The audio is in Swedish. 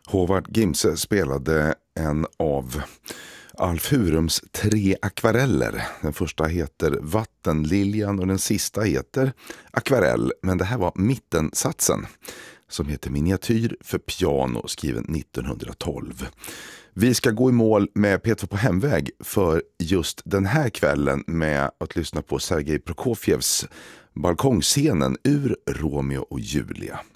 Håvard Gimse spelade en av Alf Hurums 3 akvareller. Den första heter Vattenliljan och den sista heter Akvarell. Men det här var mittensatsen som heter Miniatyr för piano, skriven 1912. Vi ska gå i mål med P2 på hemväg för just den här kvällen med att lyssna på Sergej Prokofjevs balkongscenen ur Romeo och Julia.